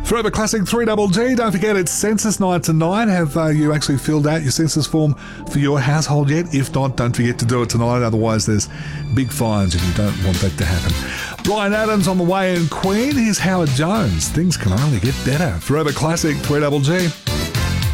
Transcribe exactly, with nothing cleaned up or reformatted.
Throwback Classic three G G. Don't forget it's census night tonight. Have uh, you actually filled out your census form for your household yet? If not, don't forget to do it tonight. Otherwise, there's big fines if you don't want that to happen. Bryan Adams on the way in Queen. Here's Howard Jones. Things can only get better. Throwback Classic three G G.